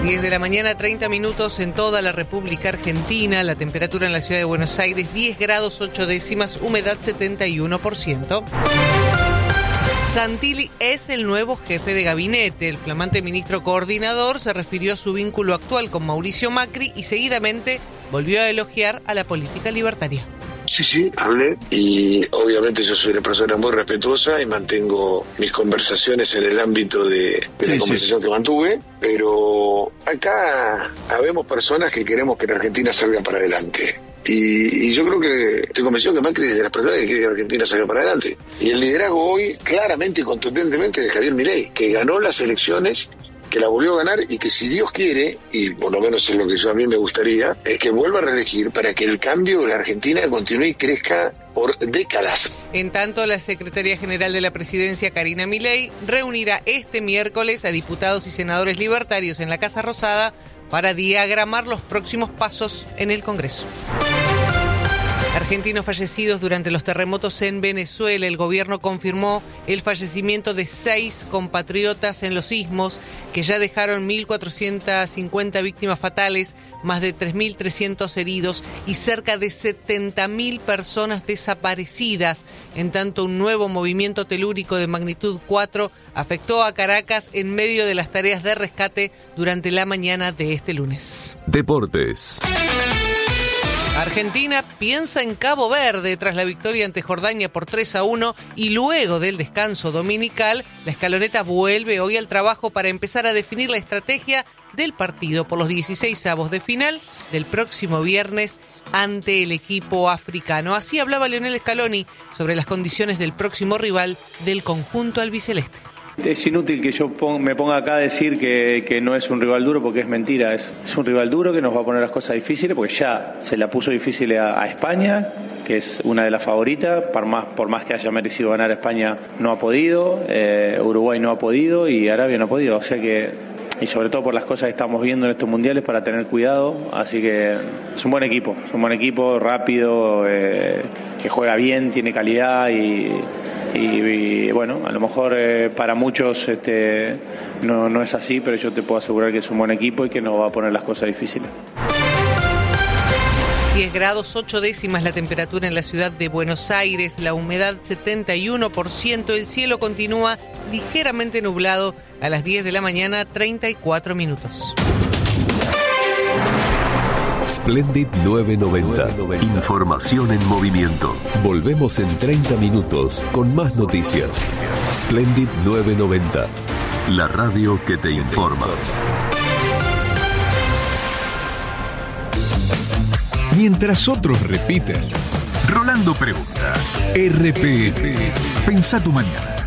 10 de la mañana, 30 minutos en toda la República Argentina. La temperatura en la ciudad de Buenos Aires, 10 grados 8 décimas, humedad 71%. Santilli es el nuevo jefe de gabinete. El flamante ministro coordinador se refirió a su vínculo actual con Mauricio Macri y seguidamente volvió a elogiar a la política libertaria. Sí, hablé y obviamente yo soy una persona muy respetuosa y mantengo mis conversaciones en el ámbito de la conversación que mantuve, pero acá habemos personas que queremos que la Argentina salga para adelante. Y yo creo que estoy convencido que Macri es de las personas que quiere que la Argentina salga para adelante. Y el liderazgo hoy, claramente y contundentemente, de Javier Milei, que ganó las elecciones, que la volvió a ganar y que si Dios quiere, y por lo menos es lo que yo a mí me gustaría, es que vuelva a reelegir para que el cambio de la Argentina continúe y crezca por décadas. En tanto, la secretaria general de la presidencia, Karina Milei, reunirá este miércoles a diputados y senadores libertarios en la Casa Rosada para diagramar los próximos pasos en el Congreso. Argentinos fallecidos durante los terremotos en Venezuela. El gobierno confirmó el fallecimiento de 6 compatriotas en los sismos, que ya dejaron 1.450 víctimas fatales, más de 3.300 heridos y cerca de 70.000 personas desaparecidas. En tanto, un nuevo movimiento telúrico de magnitud 4 afectó a Caracas en medio de las tareas de rescate durante la mañana de este lunes. Deportes. Argentina piensa en Cabo Verde tras la victoria ante Jordania por 3-1 y luego del descanso dominical, la escaloneta vuelve hoy al trabajo para empezar a definir la estrategia del partido por los 16avos de final del próximo viernes ante el equipo africano. Así hablaba Lionel Scaloni sobre las condiciones del próximo rival del conjunto albiceleste. Es inútil que yo me ponga acá a decir que no es un rival duro, porque es mentira. Es un rival duro que nos va a poner las cosas difíciles, porque ya se la puso difícil a España, que es una de las favoritas. Por más que haya merecido ganar, España no ha podido, Uruguay no ha podido y Arabia no ha podido. O sea que, y sobre todo por las cosas que estamos viendo en estos mundiales, para tener cuidado. Así que es un buen equipo rápido, que juega bien, tiene calidad y bueno, a lo mejor para muchos no es así, pero yo te puedo asegurar que es un buen equipo y que nos va a poner las cosas difíciles. 10 grados 8 décimas la temperatura en la ciudad de Buenos Aires, la humedad 71%, el cielo continúa ligeramente nublado a las 10 de la mañana, 34 minutos. Splendid 990. Información en movimiento. Volvemos en 30 minutos con más noticias. Splendid 990. La radio que te informa. Mientras otros repiten, Rolando pregunta. RPM. Pensá tu mañana.